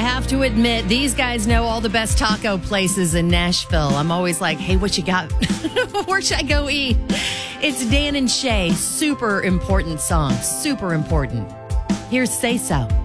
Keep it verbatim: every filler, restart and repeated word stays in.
have to admit, these guys know all the best taco places in Nashville. I'm always like, hey, what you got? Where should I go eat? It's Dan and Shay. Super important song. Super important. Here's Say So.